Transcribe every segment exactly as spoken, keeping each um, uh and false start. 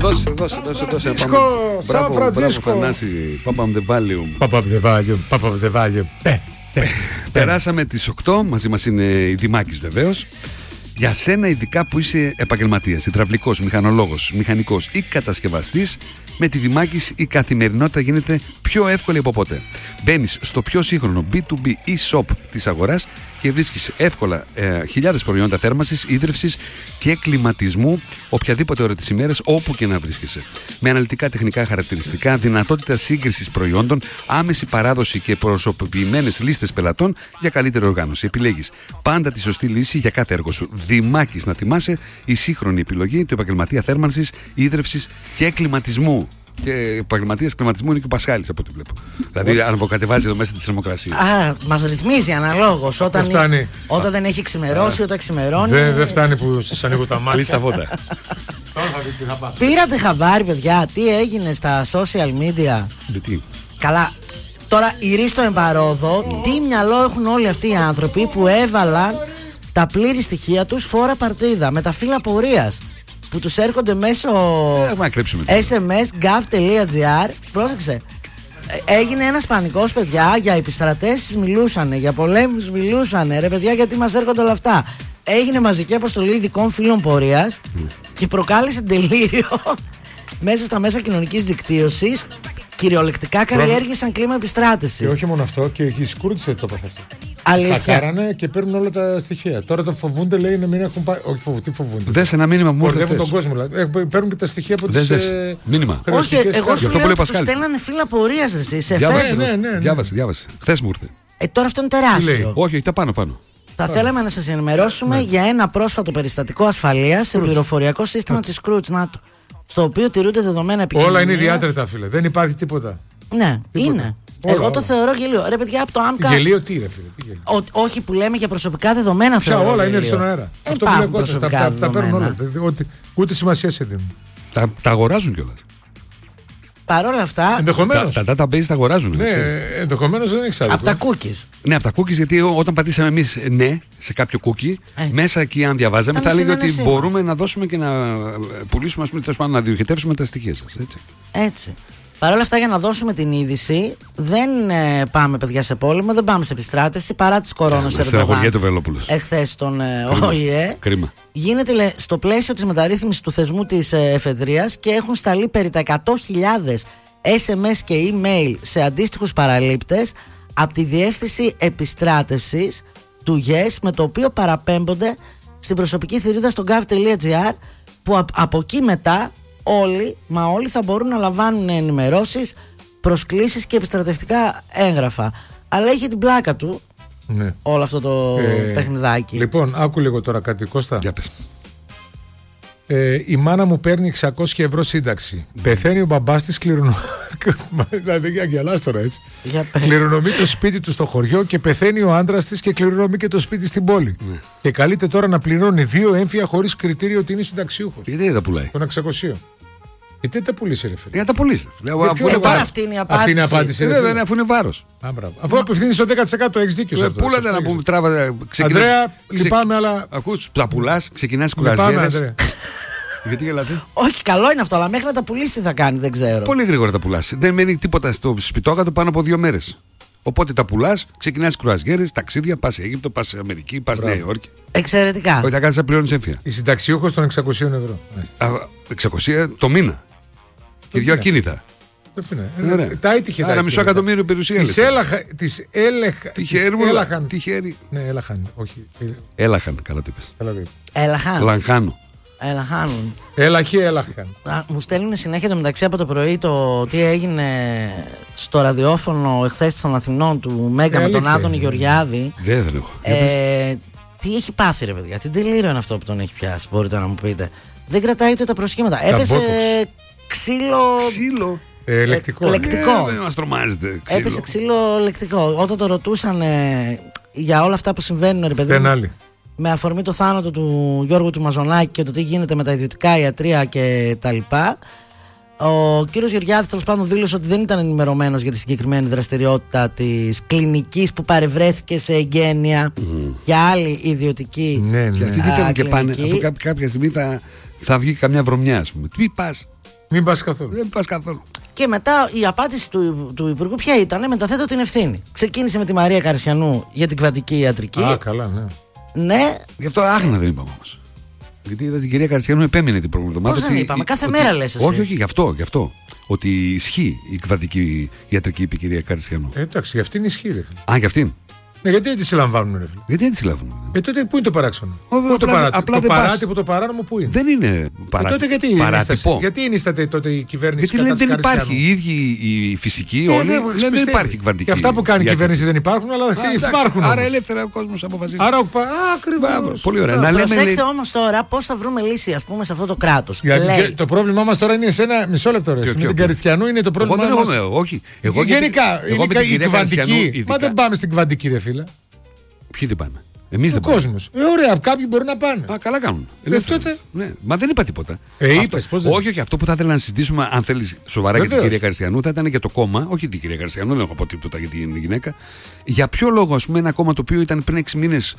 δώσε, δώσε, δώσε, δώσε. Σαν Φραντζίσκο. Θανάση, Papa the Volume. Papa the Volume, Papa the Volume. Περάσαμε τις οκτώ, μαζί μας είναι η Δημάκης βεβαίως. Για σένα ειδικά που είσαι επαγγελματίας, υδραυλικός, μηχανολόγος, μηχανικός ή κατασκευαστής, με τη Δημάκης η καθημερινότητα γίνεται πιο εύκολη από ποτέ. Μπαίνεις στο πιο σύγχρονο μπι του μπι e-shop της αγοράς και βρίσκεις εύκολα ε, χιλιάδες προϊόντα θέρμανσης, ίδρυυσης και κλιματισμού οποιαδήποτε ώρα της ημέρας, όπου και να βρίσκεσαι. Με αναλυτικά τεχνικά χαρακτηριστικά, δυνατότητα σύγκρισης προϊόντων, άμεση παράδοση και προσωποποιημένες λίστες πελατών για καλύτερη οργάνωση. Επιλέγεις πάντα τη σωστή λύση για κάθε έργο σου. Δημάκης, να θυμάσαι, η σύγχρονη επιλογή του επαγγελματία θέρμανσης, ίδρυυσης και κλιματισμού. Και επαγγελματίας κλιματισμού είναι και ο Πασχάλης από ό,τι βλέπω. Δηλαδή, αν αποκατεβάζει εδώ μέσα τη θερμοκρασία. Α, μας ρυθμίζει αναλόγως. Όταν, φτάνει. όταν δεν έχει ξημερώσει, όταν ξημερώνει. Δεν δε φτάνει που σας ανοίγω τα μάτια. Κλείς τα φώτα. Πήρατε χαμπάρι, παιδιά, τι έγινε στα social media? Τι. Καλά. Τώρα, η Ρίστο εμπαρόδο, τι μυαλό έχουν όλοι αυτοί οι άνθρωποι που έβαλαν τα πλήρη στοιχεία τους φόρα παρτίδα με τα φύλλα πορείας που τους έρχονται μέσω ες εμ ες gov.gr. Πρόσεξε. Έγινε ένας πανικός, παιδιά, για επιστρατεύσεις μιλούσανε, για πολέμους μιλούσανε. Ρε παιδιά, γιατί μας έρχονται όλα αυτά? Έγινε μαζική αποστολή ειδικών φύλων πορείας mm. και προκάλεσε τελείριο μέσα στα μέσα κοινωνικής δικτύωσης. Κυριολεκτικά καλλιέργησαν κλίμα επιστράτευσης. Και όχι μόνο αυτό, και οι Σκούρτσε το έπαθε αυτό. Αλήθεια. Τα κάρανε και παίρνουν όλα τα στοιχεία. Τώρα το φοβούνται, λέει, να μην έχουν πάει. Όχι, φοβούνται, τι φοβούνται. Δες ένα μήνυμα που μου έρθει. Κορδεύουν τον κόσμο. Δηλαδή. Παίρνουν και τα στοιχεία από τις. Ε... Μήνυμα. Όχι, εγώ σου λέω ότι τους στέλνανε φύλλα πορείας εσύ, σε διάβασε, ναι, ναι, ναι, ναι. Διάβασε, διάβασε. Χθες μου ήρθε. Ε, τώρα αυτό είναι τεράστιο. Όχι, όχι, τα πάνω πάνω. Θα θέλαμε να σας ενημερώσουμε ναι. για ένα πρόσφατο περιστατικό ασφαλείας σε πληροφοριακό σύστημα της Scrooge, να το, στο οποίο τηρούνται δεδομένα επικοινωνίας. Όλα είναι διάτρετα, φίλε. Δεν υπάρχει τίποτα. Ναι, τίποτα. Είναι. Όλα, Εγώ όλα. το θεωρώ γελίο. Ρε παιδιά, από το άμκα. Γελίο τι, ρε φίλε. Τι Ό, όχι που λέμε για προσωπικά δεδομένα. Ποια όλα είναι στον αέρα. Ε, Αυτό που λέω τα, τα, τα παίρνουν όλα. Ούτε σημασία σε δίνουν. Τα, τα αγοράζουν κιόλας. Παρ' όλα αυτά. Ενδεχομένως. Τα, τα database τα αγοράζουν. Ναι, ενδεχομένως δεν έχει άδικο. Από τα cookies. Ναι, από τα cookies, γιατί όταν πατήσαμε εμείς ναι σε κάποιο cookie, έτσι. Μέσα εκεί, αν διαβάζαμε, θα λέγει ότι μπορούμε να δώσουμε και να πουλήσουμε, ας πούμε, τέλος πάντων, να διοχετεύσουμε τα στοιχεία σας. Έτσι. έτσι. Παρ' όλα αυτά, για να δώσουμε την είδηση, δεν ε, πάμε, παιδιά, σε πόλεμο, δεν πάμε σε επιστράτευση παρά τις κορώνες Ερντογάν. Εχθές στον ε, ΟΗΕ. Κρίμα. Γίνεται λέ, στο πλαίσιο της μεταρρύθμισης του θεσμού της ε, εφεδρείας και έχουν σταλεί περί τα εκατό χιλιάδες ες εμ ες και email σε αντίστοιχους παραλήπτες από τη διεύθυνση επιστράτευσης του ΓΕΣ, με το οποίο παραπέμπονται στην προσωπική θηρίδα στο gov.gr, που α, από εκεί μετά όλοι, μα όλοι θα μπορούν να λαμβάνουν ενημερώσεις, προσκλήσεις και επιστρατευτικά έγγραφα. Αλλά έχει την πλάκα του, ναι, όλο αυτό το ε, παιχνιδάκι. Λοιπόν, άκου λίγο τώρα κάτι, Κώστα. Για πες. Ε, η μάνα μου παίρνει εξακόσια ευρώ σύνταξη. Mm. Πεθαίνει ο μπαμπάς της, κληρονομεί. Δηλαδή, για γελάς τώρα, έτσι. Κληρονομεί το σπίτι του στο χωριό και πεθαίνει ο άντρας της και κληρονομεί και το σπίτι στην πόλη. Mm. Και καλείται τώρα να πληρώνει δύο έμφυα χωρίς κριτήριο ότι είναι συνταξιούχος. Γιατί δεν τα πουλάει τον εξακόσια. Γιατί δεν τα πουλήσει, ρε φίλε. Για τα πουλήσει. Αυτή είναι η απάντηση. Αυτή είναι η απάντηση. Βέβαια, αφού είναι βάρος. Αφού απευθύνει στο δέκα τοις εκατό, έχει δίκιο. Πούλατε να πούμε τράβα. Αντρέα, λυπάμαι, αλλά. Ακούς, τα πουλάς, ξεκινάς κουρασιέρες. Γιατί γελάτε? Όχι, καλό είναι αυτό, αλλά μέχρι να τα πουλήσει τι θα κάνει, δεν ξέρω. Πολύ γρήγορα τα πουλάς. Δεν μένει τίποτα στο σπιτόκατο πάνω από δύο μέρες. Οπότε τα πουλάς, ξεκινάς κουρασιέρες, ταξίδια, πας σε Αίγυπτο, πας σε Αμερική, πας Νέα Υόρκη. Εξαιρετικά. Όχι, θα κάνεις να πληρώνεις έμφυα. Η συνταξιούχος των εξακόσια ευρώ. εξακόσια το μήνα. Και δύο ακίνητα. Τα έτυχε. Άρα μισό εκατομμύριο περιουσία. Τις έλεχαν. Τυχαίρι. Ναι, έλαχαν. Όχι. Έλαχαν, καλά το είπες. Έλαχαν. Λαγχάνο. Ελαχάνουν. Έλαχοι, έλαχαν. Μου στέλνουν συνέχεια το μεταξύ από το πρωί το τι έγινε στο ραδιόφωνο εχθές των Αθηνών του Μέγκα με τον Άδωνη Γεωργιάδη. Δεν έχω. Ε, τι έχει πάθει, ρε παιδιά, τι τελείριο είναι αυτό που τον έχει πιάσει, μπορείτε να μου πείτε. Δεν κρατάει ούτε τα προσχήματα. Τα Έπεσε botox. ξύλο. Ξύλο. Ε, λεκτικό. λεκτικό. Δεν μας τρομάζετε. Ξύλο. Έπεσε ξύλο λεκτικό. Όταν το ρωτούσαν ε, για όλα αυτά που συμβαίνουν, ρε παιδί. Δεν άλλη. Με αφορμή το θάνατο του Γιώργου του Μαζονάκη και το τι γίνεται με τα ιδιωτικά ιατρεία και τα λοιπά, ο κύριος Γεωργιάδης τέλος πάντων δήλωσε ότι δεν ήταν ενημερωμένος για τη συγκεκριμένη δραστηριότητα της κλινικής που παρευρέθηκε σε εγγένεια mm. για άλλη ιδιωτική ναι, ναι. Και αυτοί τι θέλουν και πάνε, αφού κάποια στιγμή θα, θα βγει καμιά βρωμιά, ας πούμε. Τι πας, Μην πας καθόλου. Δεν πας καθόλου. Και μετά η απάντηση του, του Υπουργού ποια ήταν? Μεταθέτω την ευθύνη. Ξεκίνησε με τη Μαρία Καριστιανού για την κβαντική ιατρική. Α, καλά, ναι. Ναι. Γι' αυτό άγνα δεν είπαμε όμως. Γιατί είδα την κυρία Καριστιανού επέμεινε την προηγούμενη εβδομάδα. Πώς δεν είπαμε, κάθε ότι, μέρα λες εσύ. Όχι, όχι, γι' αυτό, γι' αυτό. Ότι ισχύει η κβαντική ιατρική, είπε η κυρία Καριστιανού. Ε, εντάξει, για αυτήν ισχύει, ρε φίλε. Α, για αυτήν. Ναι, γιατί δεν τη συλλαμβάνουν, ρε φίλε. Γιατί δεν τη συλλάβουν. Ε, τότε πού είναι το παράξενο? Ο, Πού το παράτυπο? απλά το δεν παράτυπο, το παράνομο πού είναι? Δεν είναι παρά... ε, τότε γιατί παράτυπο. Γιατί ενίσταται τότε η κυβέρνηση? Γιατί λένε δεν υπάρχει. Οι ίδιοι οι φυσικοί, ε, όλοι δεν, λένε, δεν υπάρχει κβαντική. Και αυτά που κάνει η κυβέρνηση δεν υπάρχουν, αλλά α, υπάρχουν. Άρα ελεύθερα ο κόσμος αποφασίζει. Άρα, ακριβώς. Πολύ ωραία. Να προσέξτε όμως τώρα πώς θα βρούμε λύση, ας πούμε, σε αυτό το κράτος. Το πρόβλημά μας τώρα είναι σε ένα μισό λεπτό. Με την Καριστιανού είναι το πρόβλημα. Εγώ δεν έχω. Όχι. Γενικά η κβαντική. Μα δεν πάμε στην κβαντική, ρε φίλε. Ποιοι δεν πάμε? Εμείς δεν πάμε. Ο κόσμος. Ε, ωραία, κάποιοι μπορεί να πάνε. Α, καλά κάνουν. Ε, τότε... ναι. Μα δεν είπα τίποτα. Ε, είπες, πώς δεν... Όχι, όχι. Αυτό που θα ήθελα να συζητήσουμε, αν θέλεις σοβαρά, για την κυρία Καριστιανού, θα ήταν για το κόμμα. Όχι την κυρία Καριστιανού, δεν έχω από τίποτα για την γυναίκα. Για ποιο λόγο, ας πούμε, ένα κόμμα το οποίο ήταν πριν έξι μήνες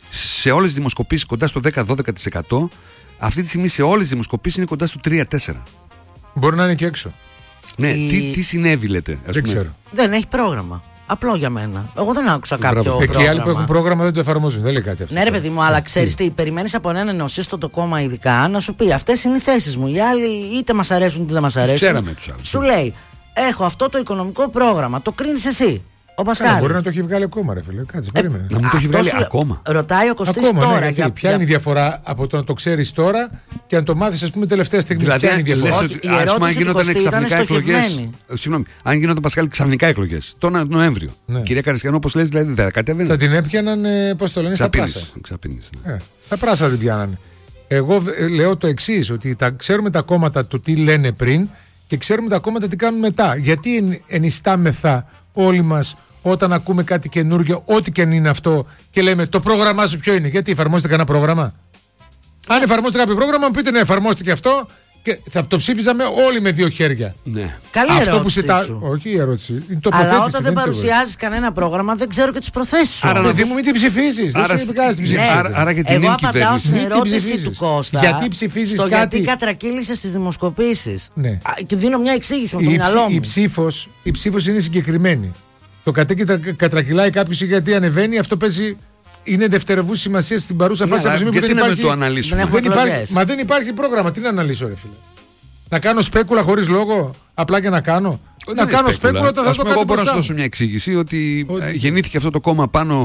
σε όλες τις δημοσκοπήσεις κοντά στο δέκα με δώδεκα τοις εκατό, αυτή τη στιγμή σε όλες τις δημοσκοπήσεις είναι κοντά στο τρία με τέσσερα. Μπορεί να είναι και έξω. Ναι, η... τι, τι συνέβη, λέτε? Ας δεν πούμε. ξέρω. Δεν έχει πρόγραμμα. Απλό για μένα. Εγώ δεν άκουσα κάποιο πρόγραμμα. Εκεί οι άλλοι που έχουν πρόγραμμα δεν το εφαρμόζουν. Δεν λέει κάτι αυτό. Ναι, ρε παιδί μου, αλλά ξέρεις τι, περιμένεις από έναν νεοσύστατο κόμμα ειδικά να σου πει αυτές είναι οι θέσεις μου. Οι άλλοι είτε μας αρέσουν είτε δεν μας αρέσουν. Ξέραμε τους άλλους. Σου λέει, έχω αυτό το οικονομικό πρόγραμμα. Το κρίνεις εσύ. Ο Πασχάλης. Μπορεί να το έχει βγάλει ακόμα, ρε φίλε. Κάτσε, περίμενε. Να μου το έχει βγάλει ακόμα. Ρωτάει ο Κωστής ακόμα, τώρα. Ναι, για, ποια για... είναι η διαφορά από το να το ξέρεις τώρα και να το μάθεις, ας πούμε, τελευταία στιγμή? Δηλαδή, ποια είναι η διαφορά? Όχι, η ερώτηση του Κωστή ήταν στοχευμένη. Συγγνώμη, αν γίνονταν, Πασχάλη, ξαφνικά εκλογές τον Νοέμβριο. Ναι. Κυρία Καριστιανού, όπως λες, δηλαδή δεν θα κατέβαινε. Θα την έπιαναν, πώς το λένε, στα πράσα. Ναι. Ε, στα πράσα την πιάνανε. Εγώ λέω το εξής, ότι τα, ξέρουμε τα κόμματα το τι λένε πριν και ξέρουμε τα κόμματα τι κάνουν μετά. Γιατί ενιστάμεθα όλοι μας όταν ακούμε κάτι καινούργιο, ό,τι και αν είναι αυτό, και λέμε το πρόγραμμά σου ποιο είναι? Γιατί εφαρμόζεται κανένα πρόγραμμα? Αν εφαρμόζεται κάποιο πρόγραμμα, μου πείτε ναι, εφαρμόζεται και αυτό, και θα το ψήφιζαμε όλοι με δύο χέρια. Ναι. Καλή αυτό ερώτηση. Που συτα... Σου. Όχι η ερώτηση. Είναι αλλά όταν δεν παρουσιάζεις κανένα πρόγραμμα, δεν ξέρω και τις προθέσεις σου. Άρα, παιδί μου, μην την ψηφίζεις. Άρα, δεν ναι, την ναι. άρα, άρα και την εγώ απαντάω στην ερώτηση του Κώστα. Γιατί ψηφίζεις στο κάτι? Γιατί κατρακύλησε στις δημοσκοπήσεις. Ναι. Και δίνω μια εξήγηση με το η μυαλό μου. Η ψήφος, η ψήφος είναι συγκεκριμένη. Το κατέ κατρακυλάει κάποιος γιατί ανεβαίνει, αυτό παίζει. Είναι δευτερευούς σημασία στην παρούσα φάση. Ναι, γιατί δεν να υπάρχει, το αναλύσουμε? Δεν δεν υπάρχει, μα δεν υπάρχει πρόγραμμα. Τι να αναλύσω, ρε φίλε? Να κάνω σπέκουλα χωρίς λόγο, απλά και να κάνω? Δεν να κάνω σπέκουλα, όταν θα το κάνω. Εγώ μπορώ να σου δώσω μια εξήγηση ότι Ό, γεννήθηκε αυτό το κόμμα πάνω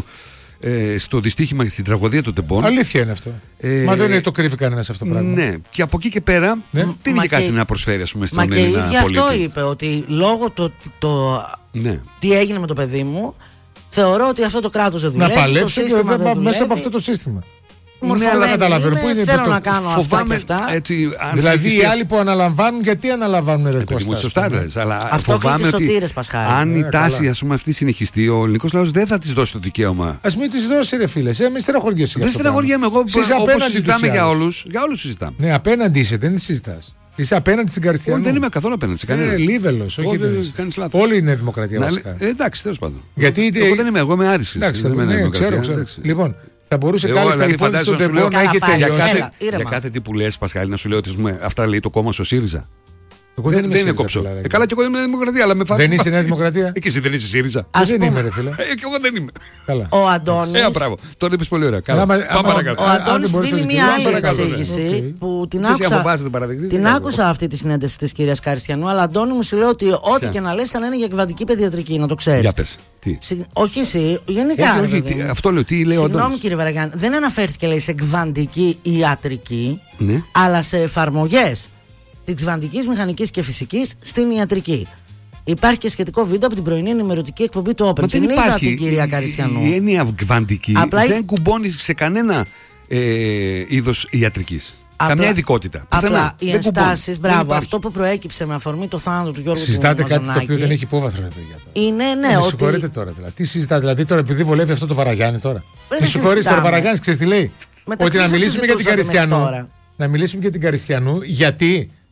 ε, στο δυστύχημα και στην τραγωδία των τεμπών. Αλήθεια είναι αυτό. Ε, Μα δεν είναι το κρύβει κανένας αυτό το πράγμα. Ναι, και από εκεί και πέρα ναι. δεν είχε κάτι να προσφέρει, ας πούμε, στον Έλληνα πολίτη. Μα και η ίδια αυτό είπε, ότι λόγω το, το ναι. τι έγινε με το παιδί μου, θεωρώ ότι αυτό το κράτος δεν δουλεύει. Να παλέψω και βέβαια μέσα από αυτό το σύστημα. Ναι, αλλά καταλαβαίνω. Πού είναι θέλω το... να κάνω φοβάμαι, αυτά και αυτά. Έτσι, δηλαδή οι άλλοι που αναλαμβάνουν, γιατί αναλαμβάνουν ρε Κώστα? Σωστά, αλλά αυτό φοβάμαι ότι σωτήρες, Πασχάλη. αν η τάση ας πούμε, αυτή συνεχιστεί, ο ελληνικός λαός δεν θα της δώσει το δικαίωμα. Ας μην της δώσει, ρε φίλε. Ε, μην στεναχωριέσαι. Δεν στεναχωριέμαι εγώ. Όπως συζητάμε για όλους, για όλους συζητάμε. Ναι, απέναντι είσαι, δεν συζητάς. Είσαι απέναντι στην Καριστιανού. Δεν είμαι καθόλου απέναντι σε κανέναν. Ε, Λίβελος, όχι. Όλοι είναι δημοκρατία βασικά. Εντάξει, τέλος πάντων. Εγώ δεν είμαι, εγώ είμαι άριστος. Εντάξει, ξέρω, ξέρω. Λοιπόν, θα μπορούσε κάλλιστα η υπόθεση των τεμπών να έχει τελειώσει. Για κάθε τι που λες, Πασχάλη, να σου λέω ότι αυτά λέει το κόμμα στο ΣΥΡΙΖΑ. Εγώ δεν, δεν είμαι κόψο. Ε, καλά, και εγώ δεν είμαι δημοκρατία, αλλά με φάση. Δεν είσαι Νέα Δημοκρατία. Και εσύ δεν είσαι ΣΥΡΙΖΑ. Ας δεν είμαι, ρε φίλε. Ε, και εγώ δεν είμαι. Καλά. Ο Αντώνης. Ε, μπράβο. Τώρα είπες πολύ ωραία. Καλά. Πάμε παρακάτω. Ο Αντώνης δίνει μια άλλη εξήγηση που την άκουσα. Την άκουσα αυτή τη συνέντευξη της κυρίας Καριστιανού, αλλά Αντώνη μου σου λέω ότι ό,τι και να λες θα είναι για εκβατική παιδιατρική, να το ξέρεις. Για πες. Όχι εσύ, γενικά. Αυτό λέω, τι λέει ο Αντώνης. Συγγνώμη κύριε Βαραγιάννη, δεν αναφέρθηκε λέει σε εκβαντική ιατρική, αλλά σε εφαρμογές της κβαντικής, μηχανικής και φυσικής στην ιατρική. Υπάρχει και σχετικό βίντεο από την πρωινή ενημερωτική εκπομπή του Open. Την είδα την κυρία Καριστιανού. Η έννοια κβαντική απλά δεν κουμπώνει σε κανένα ε, είδος ιατρικής. Απλά, καμιά ειδικότητα. Απλά πουθενά, οι ενστάσεις, μπράβο, αυτό που προέκυψε με αφορμή το θάνατο του Γιώργου συζητάτε κάτι το οποίο δεν έχει υπόβαθρο, ρε παιδιά. Είναι, ναι, με ότι... συγχωρείτε τώρα. Δηλαδή. Τι συζητάτε, δηλαδή τώρα επειδή βολεύει αυτό το Βαραγιάννη τώρα. Με συγχωρείτε τώρα, Βαραγιάννη, ξέρει τι λέει. Ότι να μιλήσουμε για την Καριστιανού. Να μιλήσουμε για την Καριστιανού γιατί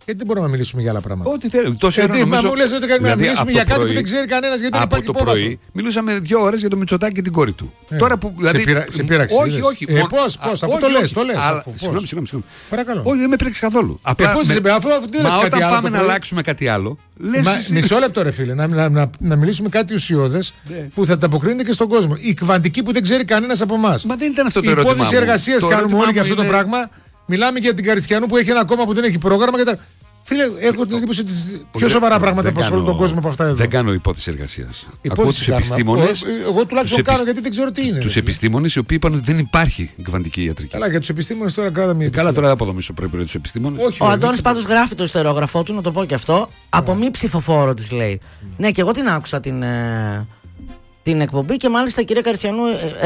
Γιατί δεν μπορούμε να μιλήσουμε για άλλα πράγματα. Ό,τι θέλει. Τόσο γιατί, νομίζω, μα μου λες ότι δηλαδή, να μιλήσουμε για κάτι πρωί, που δεν ξέρει κανένας, γιατί δεν υπάρχει υπόβαθρο. Από το πρωί μιλούσαμε δύο ώρες για το Μητσοτάκη και την κόρη του. Ε, Τώρα που, δηλαδή, σε, πειρα, σε πείραξε. Όχι, όχι. Ε, πώς, πώς, αφού το λες, το λες. Συγγνώμη, συγγνώμη. Παρακαλώ. Όχι, δεν με πήρεξε καθόλου. Απλά, ε, πώς, με, αφού, αφού δεν μα κάτι όταν άλλο, πάμε να αλλάξουμε κάτι άλλο. Λες, μα, μισό λεπτό, ρε φίλε, να, να, να, να μιλήσουμε κάτι ουσιώδες που θα ανταποκρίνεται και στον κόσμο. Η κβαντική που δεν ξέρει κανένας από εμάς. Μα δεν ήταν αυτό το η ερώτημα. Η υπόθεση εργασίας κάνουμε όλοι για αυτό το πράγμα. Μιλάμε για την Καριστιανού που έχει ένα κόμμα που δεν έχει πρόγραμμα και τα. Φίλε, έχω την εντύπωση ότι πιο σοβαρά πράγματα απασχολούν τον κόσμο από αυτά εδώ. Δεν κάνω υπόθεση εργασίας. Ακούω τους επιστήμονες. Εγώ τουλάχιστον κάνω γιατί δεν ξέρω τι είναι. Τους επιστήμονες οι οποίοι είπαν ότι δεν υπάρχει κβαντική ιατρική. Καλά, για τους επιστήμονες τώρα κράτα μια. Καλά, τώρα αποδομήσω πρέπει τους επιστήμονες. Ο Αντώνης πάντως γράφει το ιστερόγραφό του, να το πω και αυτό. Από μη ψηφοφόρο της λέει. Ναι, και εγώ την άκουσα την εκπομπή και μάλιστα η κυρία Καριστιανού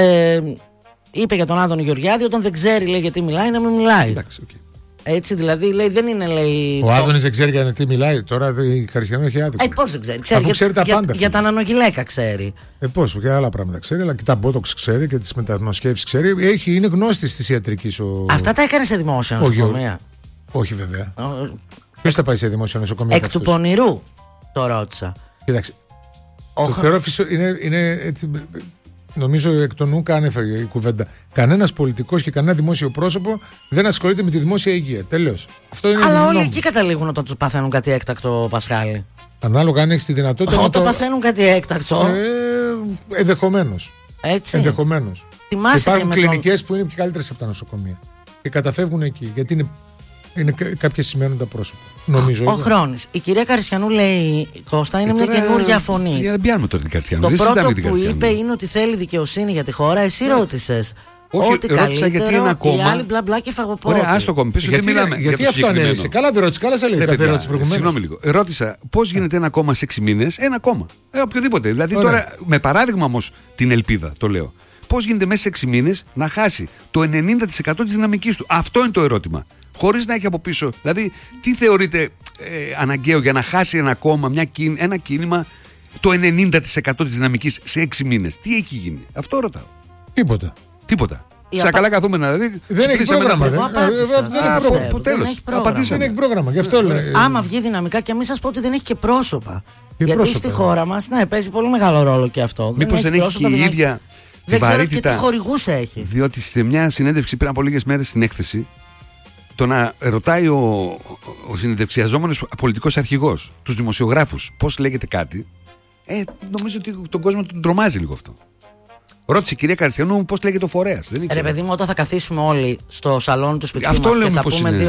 είπε για τον Άδωνη Γεωργιάδη όταν δεν ξέρει λέει γιατί μιλάει να μην μιλάει. Έτσι δηλαδή, λέει, δεν είναι, λέει. Ο Άδωνης δεν ξέρει για τι μιλάει. Τώρα η Καριστιανού έχει άδικο. Ε, πώς δεν ξέρει. ξέρει Αφού για, ξέρει τα για, πάντα. Για τα νανογυλαίκα ξέρει. Ε, πώς, και άλλα πράγματα ξέρει, αλλά και τα μπότοξ ξέρει και τις μεταμοσχεύσεις ξέρει. Έχει, είναι γνώστης της ιατρικής. Ο... Αυτά τα έκανε σε δημόσια νοσοκομεία. Όχι, βέβαια. Ο... Ποιος θα πάει σε δημόσια νοσοκομεία. Εκ του πονηρού το ρώτησα. Κοίταξε. Ο... Το θεωρώ φυσο... είναι, είναι έτσι. Νομίζω εκ των νου κάνεφε η κουβέντα. Κανένας πολιτικός και κανένα δημόσιο πρόσωπο δεν ασχολείται με τη δημόσια υγεία. Τελείως. Αυτό είναι. Αλλά όλοι εκεί καταλήγουν όταν του παθαίνουν κάτι έκτακτο, Πασχάλη. Ανάλογα αν έχει τη δυνατότητα. Όταν το... παθαίνουν κάτι έκτακτο. Ε, ενδεχομένως. Έτσι. Ενδεχομένως. Υπάρχουν κλινικές τον... που είναι πιο καλύτερες από τα νοσοκομεία. Και καταφεύγουν εκεί. Γιατί είναι, είναι κάποια σημαίνοντα πρόσωπα. Νομίζω. Ο, ο Χρόνης. Η κυρία Καριστιανού λέει, Κώστα, είναι ε, μια τώρα... καινούργια φωνή. Δεν πιάνουμε τώρα την Καριστιανού. Το δεν πρώτο την που είπε είναι ότι θέλει δικαιοσύνη για τη χώρα. Εσύ yeah. ρώτησες. Όχι, ότι καλύτερο, γιατί ένα κόμμα. Οι άλλοι μπλα μπλα και φαγοπότη. Ωραία, άστο κόμμα. Πίσω γιατί, δεν μιλάμε. Γιατί για αυτό ανέλησε. Καλά, δεν ρώτησε. Καλά, σε λέει. Συγγνώμη λίγο. Ρώτησα πώς γίνεται ένα κόμμα σε έξι μήνες. Ένα κόμμα. Ε, οποιοδήποτε. Δηλαδή Ωραία. Τώρα, με παράδειγμα όμως την ελπίδα, το λέω. Πώς γίνεται μέσα σε έξι μήνες να χάσει το ενενήντα τοις εκατό της δυναμικής του. Αυτό είναι το ερώτημα. Χωρίς να έχει από πίσω. Δηλαδή, τι θεωρείται ε, αναγκαίο για να χάσει ένα κόμμα, μια, ένα κίνημα, το ενενήντα τοις εκατό της δυναμικής σε έξι μήνες. Τι έχει γίνει. Αυτό ρωτάω. Τίποτα. Τίποτα. Στα καλά καθούμενα, δηλαδή. Δεν έχει πρόγραμμα. Δεν έχει πρόγραμμα. Δεν έχει πρόγραμμα. Γι' αυτό λέει. Άμα βγει δυναμικά, και μην σας πω ότι δεν έχει και πρόσωπα. Γιατί στη χώρα μας, ναι, παίζει πολύ μεγάλο ρόλο και αυτό. Μήπως δεν έχει και η ίδια. Δεν ξέρω και τι χορηγούς έχει. Διότι σε μια συνέντευξη πριν από λίγες μέρες στην έκθεση, το να ρωτάει ο, ο συνεντευξιαζόμενος πολιτικός αρχηγός τους δημοσιογράφους πώς λέγεται κάτι, ε, νομίζω ότι τον κόσμο τον τρομάζει λίγο αυτό. Ρώτησε η κυρία Καριστιανού πώς λέγεται ο φορέας. Ρε παιδί μου, όταν θα καθίσουμε όλοι στο σαλόνι του σπιτιού αυτό μας και θα πούμε δύο